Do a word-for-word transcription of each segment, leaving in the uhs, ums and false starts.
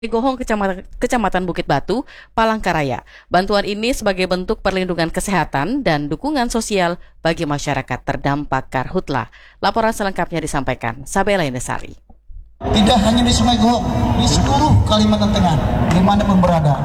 Gohong Kecamatan, Kecamatan Bukit Batu, Palangkaraya. Bantuan ini sebagai bentuk perlindungan kesehatan dan dukungan sosial bagi masyarakat terdampak karhutla. Laporan selengkapnya disampaikan Sabela Indesari. Tidak hanya di Sungai Gohong, di seluruh Kalimantan Tengah, dimanapun berada.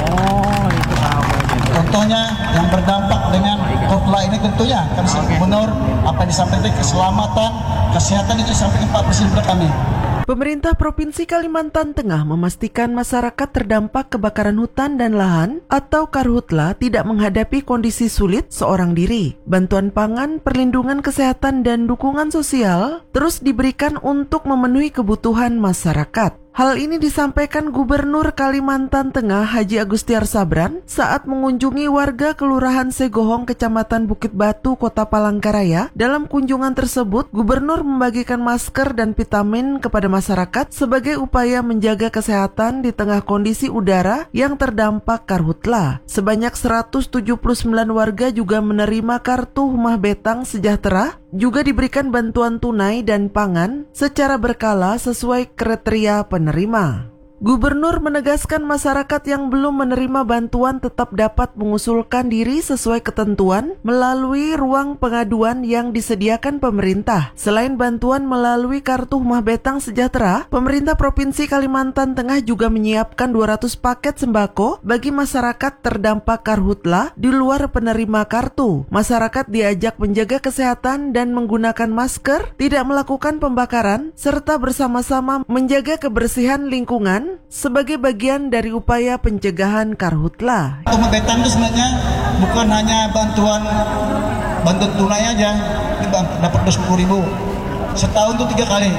Oh, itu apa gitu. Contohnya yang berdampak dengan karhutla ini tentunya kami sebagai gubernur apa yang disampaikan keselamatan, kesehatan itu disampaikan Pak Presiden kepada kami. Pemerintah Provinsi Kalimantan Tengah memastikan masyarakat terdampak kebakaran hutan dan lahan atau karhutla tidak menghadapi kondisi sulit seorang diri. Bantuan pangan, perlindungan kesehatan, dan dukungan sosial terus diberikan untuk memenuhi kebutuhan masyarakat. Hal ini disampaikan Gubernur Kalimantan Tengah Haji Agustiar Sabran saat mengunjungi warga Kelurahan Segohong, Kecamatan Bukit Batu, Kota Palangkaraya. Dalam kunjungan tersebut, Gubernur membagikan masker dan vitamin kepada masyarakat sebagai upaya menjaga kesehatan di tengah kondisi udara yang terdampak karhutla. Sebanyak seratus tujuh puluh sembilan warga juga menerima kartu Rumah Betang Sejahtera, juga diberikan bantuan tunai dan pangan secara berkala sesuai kriteria penerima. Gubernur menegaskan masyarakat yang belum menerima bantuan tetap dapat mengusulkan diri sesuai ketentuan melalui ruang pengaduan yang disediakan pemerintah. Selain bantuan melalui kartu Rumah Betang Sejahtera, pemerintah Provinsi Kalimantan Tengah juga menyiapkan dua ratus paket sembako bagi masyarakat terdampak karhutla di luar penerima kartu. Masyarakat diajak menjaga kesehatan dan menggunakan masker, tidak melakukan pembakaran, serta bersama-sama menjaga kebersihan lingkungan sebagai bagian dari upaya pencegahan karhutla. Rumah Betang itu sebenarnya bukan hanya bantuan bantuan tunai aja, dapat dua puluh ribu setahun tuh tiga kali.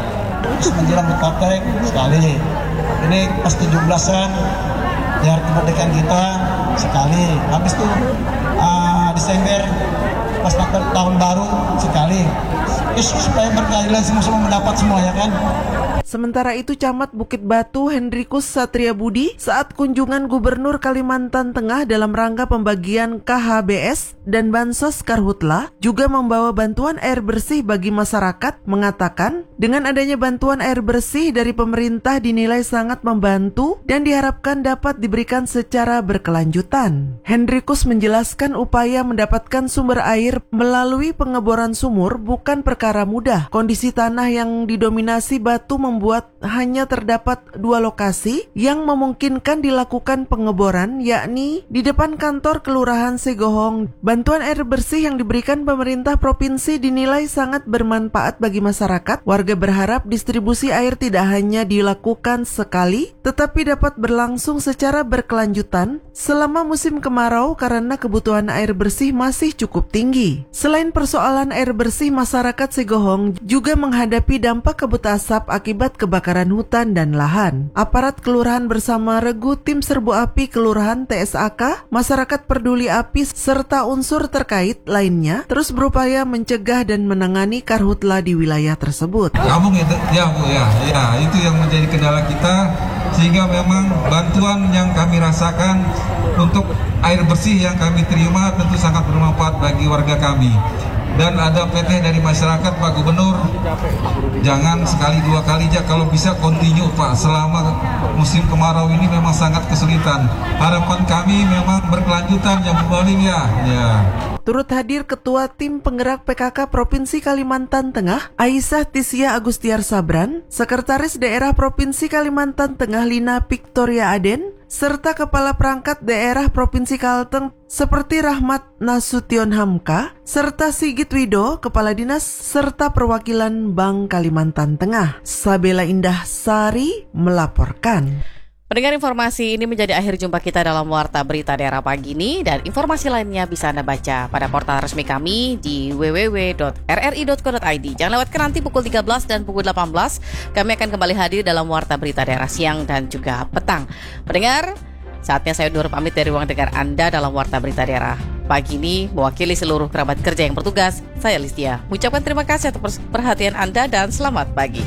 Menjelang berpraktek sekali. Ini pas tujuh belasan ya kemerdekaan kita sekali. Habis tuh uh, Desember pas tahun baru sekali. Terus supaya berkeadilan semua-semua mendapat semua ya kan. Sementara itu, Camat Bukit Batu Hendrikus Satria Budi saat kunjungan Gubernur Kalimantan Tengah dalam rangka pembagian K H B S dan Bansos Karhutla juga membawa bantuan air bersih bagi masyarakat, mengatakan dengan adanya bantuan air bersih dari pemerintah dinilai sangat membantu dan diharapkan dapat diberikan secara berkelanjutan. Hendrikus menjelaskan upaya mendapatkan sumber air melalui pengeboran sumur bukan perkara mudah. Kondisi tanah yang didominasi batu membuat membuat hanya terdapat dua lokasi yang memungkinkan dilakukan pengeboran, yakni di depan kantor Kelurahan Segohong. Bantuan air bersih yang diberikan pemerintah provinsi dinilai sangat bermanfaat bagi masyarakat. Warga berharap distribusi air tidak hanya dilakukan sekali, tetapi dapat berlangsung secara berkelanjutan selama musim kemarau karena kebutuhan air bersih masih cukup tinggi. Selain persoalan air bersih, masyarakat Segohong juga menghadapi dampak kabut asap akibat kebakaran hutan dan lahan. Aparat kelurahan bersama regu tim serbu api kelurahan T S A K, masyarakat peduli api serta unsur terkait lainnya terus berupaya mencegah dan menangani karhutla di wilayah tersebut. Kampung itu, ya Bu ya, ya itu yang menjadi kendala kita, sehingga memang bantuan yang kami rasakan untuk air bersih yang kami terima tentu sangat bermanfaat bagi warga kami. Dan ada P T dari masyarakat, Pak Gubernur, jangan sekali dua kali aja, kalau bisa kontinu Pak, selama musim kemarau ini memang sangat kesulitan. Harapan kami memang berkelanjutan yang paling ya. ya. Turut hadir Ketua Tim Penggerak P K K Provinsi Kalimantan Tengah, Aisyah Tisya Agustiar Sabran, Sekretaris Daerah Provinsi Kalimantan Tengah Lina Victoria Aden, serta Kepala Perangkat Daerah Provinsi Kalteng seperti Rahmat Nasution Hamka, serta Sigit Wido, Kepala Dinas, serta perwakilan Bank Kalimantan Tengah. Sabela Indah Sari melaporkan. Pendengar, informasi ini menjadi akhir jumpa kita dalam Warta Berita Daerah pagi ini, dan informasi lainnya bisa Anda baca pada portal resmi kami di w w w titik r r i titik co titik i d. Jangan lewatkan nanti pukul tiga belas dan pukul delapan belas. Kami akan kembali hadir dalam Warta Berita Daerah siang dan juga petang. Pendengar, saatnya saya undur pamit dari ruang dengar Anda dalam Warta Berita Daerah pagi ini. Mewakili seluruh kerabat kerja yang bertugas, saya Listia mengucapkan terima kasih atas perhatian Anda dan selamat pagi.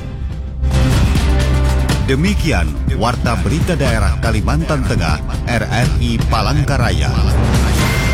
Demikian Warta Berita Daerah Kalimantan Tengah R R I Palangkaraya.